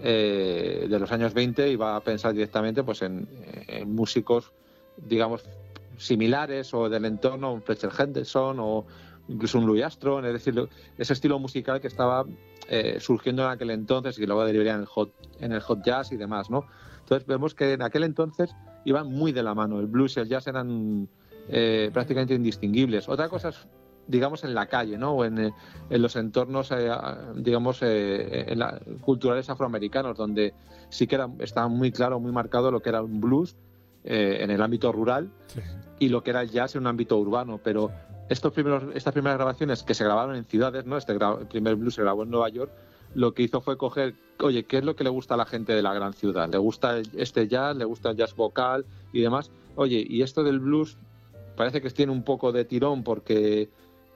de los años 20 iba a pensar directamente pues en músicos, digamos, similares o del entorno, un Fletcher Henderson o incluso un Louis Armstrong, es decir, ese estilo musical que estaba surgiendo en aquel entonces y que luego derivaría en el hot jazz y demás, ¿no? Entonces vemos que en aquel entonces iban muy de la mano, el blues y el jazz eran prácticamente indistinguibles. Otra cosa es, digamos, en la calle, ¿no? O en los entornos, digamos, culturales afroamericanos, donde sí que estaba muy claro, muy marcado lo que era un blues en el ámbito rural, sí, y lo que era el jazz en un ámbito urbano. Pero estas primeras grabaciones que se grabaron en ciudades, ¿no? El primer blues se grabó en Nueva York. Lo que hizo fue coger, oye, ¿qué es lo que le gusta a la gente de la gran ciudad? ¿Le gusta este jazz? ¿Le gusta el jazz vocal y demás? Oye, y esto del blues parece que tiene un poco de tirón porque,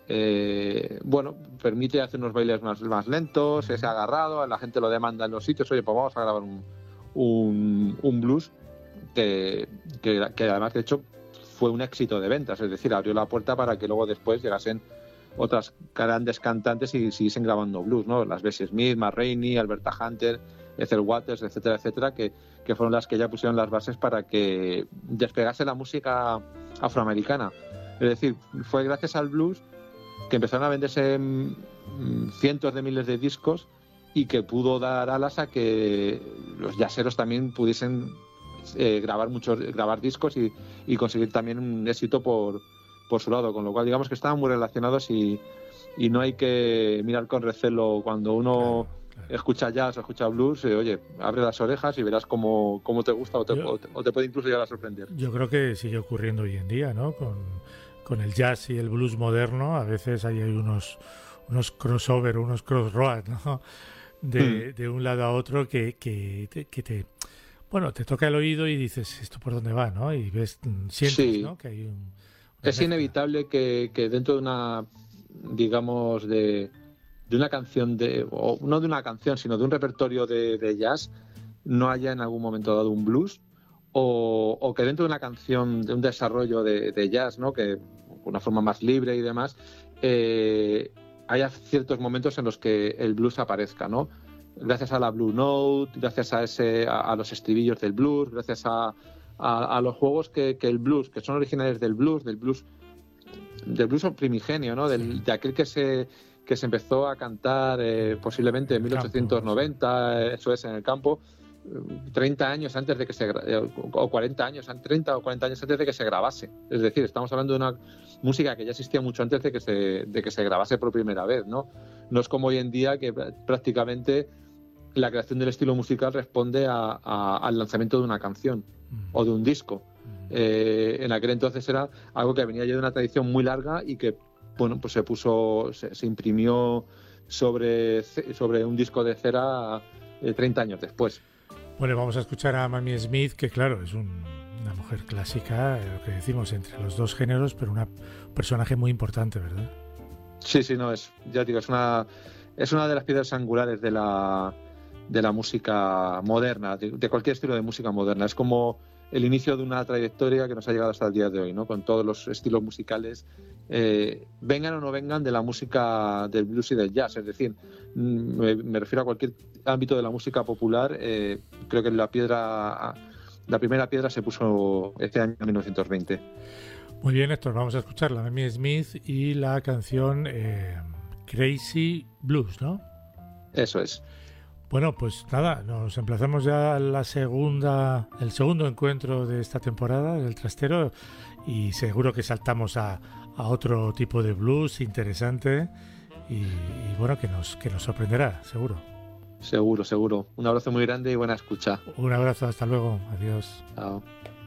bueno, permite hacer unos bailes más lentos, es agarrado, la gente lo demanda en los sitios. Oye, pues vamos a grabar un blues que además, de hecho, fue un éxito de ventas. Es decir, abrió la puerta para que luego después llegasen otras grandes cantantes y siguiesen grabando blues, ¿no? Las Bessie Smith, Ma Rainey, Alberta Hunter, Ethel Waters, etcétera, etcétera, que fueron las que ya pusieron las bases para que despegase la música afroamericana. Es decir, fue gracias al blues que empezaron a venderse cientos de miles de discos y que pudo dar alas a que los jazzeros también pudiesen grabar discos y conseguir también un éxito por su lado, con lo cual digamos que estaban muy relacionados y no hay que mirar con recelo cuando uno escucha jazz o escucha blues. Oye, abre las orejas y verás cómo te gusta o te puede incluso llegar a sorprender. Yo creo que sigue ocurriendo hoy en día, ¿no? Con el jazz y el blues moderno, a veces hay unos crossover, unos crossroads, ¿no? De un lado a otro que te bueno, te toca el oído y dices, ¿esto por dónde va, no? Y sientes, sí, ¿no? Que hay es inevitable que dentro de una, digamos, de una canción, o no de una canción, sino de un repertorio de jazz, no haya en algún momento dado un blues, o que dentro de una canción, de un desarrollo de jazz, ¿no? Que una forma más libre y demás, haya ciertos momentos en los que el blues aparezca, ¿no? Gracias a la Blue Note, gracias a los estribillos del blues, gracias a los juegos que el blues, que son originales del blues primigenio, ¿no? De aquel que se empezó a cantar posiblemente en 1890, eso es, en el campo, 30 años antes de que o 40 años, 30 o 40 años antes de que se grabase. Es decir, estamos hablando de una música que ya existía mucho antes de que se grabase por primera vez, ¿no? No es como hoy en día que prácticamente la creación del estilo musical responde al lanzamiento de una canción o de un disco. En aquel entonces era algo que venía ya de una tradición muy larga y que, bueno, pues se imprimió sobre un disco de cera 30 años después. Bueno, vamos a escuchar a Mamie Smith, que claro, es una mujer clásica, lo que decimos, entre los dos géneros, pero un personaje muy importante, ¿verdad? Sí, no, ya digo, es una de las piedras angulares de la música moderna, de cualquier estilo de música moderna. Es como el inicio de una trayectoria que nos ha llegado hasta el día de hoy, ¿no? Con todos los estilos musicales, vengan o no vengan de la música del blues y del jazz. Es decir, me refiero a cualquier ámbito de la música popular. Creo que la primera piedra se puso este año 1920. Muy bien, Héctor, vamos a escuchar la Mamie Smith y la canción Crazy Blues, ¿no? Eso es. Bueno, pues nada, nos emplazamos ya a el segundo encuentro de esta temporada del Trastero, y seguro que saltamos a otro tipo de blues interesante y bueno, que nos sorprenderá, seguro. Seguro. Un abrazo muy grande y buena escucha. Un abrazo, hasta luego, adiós. Chao.